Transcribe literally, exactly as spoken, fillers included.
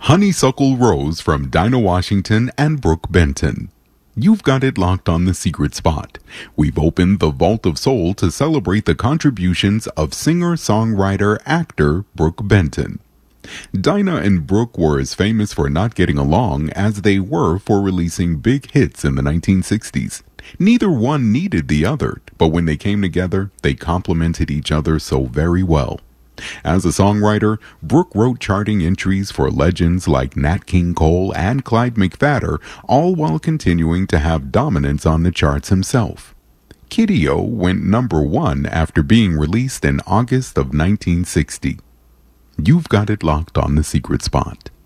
Honeysuckle Rose from Dinah Washington and Brooke Benton. You've got it locked on The Secret Spot. We've opened the Vault of Soul to celebrate the contributions of singer, songwriter, actor Brooke Benton. Dinah and Brooke were as famous for not getting along as they were for releasing big hits in the nineteen sixties. Neither one needed the other, but when they came together, they complemented each other so very well. As a songwriter, Brooke wrote charting entries for legends like Nat King Cole and Clyde McPhatter, all while continuing to have dominance on the charts himself. Kiddy-O went number one after being released in August of nineteen sixty. You've got it locked on The Secret Spot.